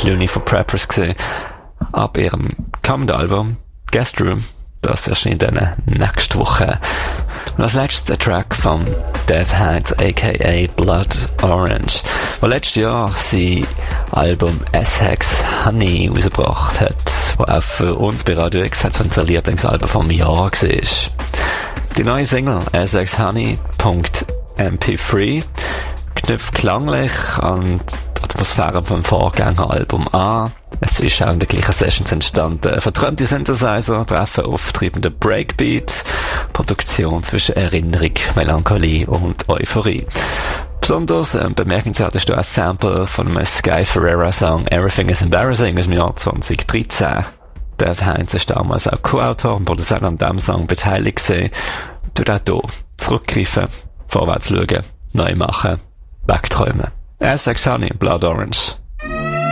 Looney for Preppers gewesen. Ab ihrem kommenden Album, Guest Room, das erscheint dann nächste Woche. Und als letztes der Track von Death Hands aka Blood Orange, der letztes Jahr sein Album S-Hex Honey rausgebracht hat, was auch für uns bei Radio X unser Lieblingsalbum vom Jahr war. Die neue Single S-Hex Honey.mp3 knüpft klanglich an die Atmosphäre vom Vorgängeralbum an. Es ist auch in den gleichen Sessions entstanden. Verträumte Synthesizer treffen auf treibende Breakbeat, Produktion zwischen Erinnerung, Melancholie und Euphorie. Besonders bemerkenswert ist auch ein Sample von einem Sky Ferreira Song Everything is Embarrassing aus dem Jahr 2013. Dave Heinz ist damals auch Co-Autor und Produzent an diesem Song beteiligt gewesen. Tut auch hier zurückgreifen, vorwärts schauen, neu machen, wegträumen. S-Hex Honey, Blood Orange.